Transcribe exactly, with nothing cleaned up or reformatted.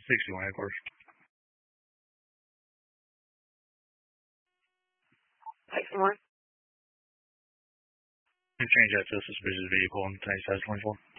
sixty-one headquarters. sixty-one. You change that to a suspicious vehicle on ten twenty-four.